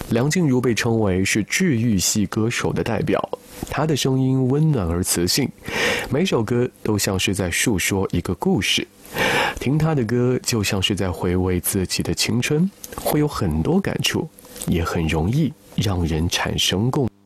梁静茹被称为是治愈系歌手的代表，她的声音温暖而磁性，每首歌都像是在述说一个故事。听她的歌就像是在回味自己的青春，会有很多感触，也很容易让人产生共鸣。